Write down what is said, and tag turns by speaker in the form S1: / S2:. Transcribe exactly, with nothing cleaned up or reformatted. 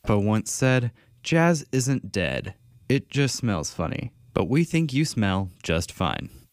S1: Poe once said, "Jazz isn't dead. It just smells funny. But we think you smell just fine."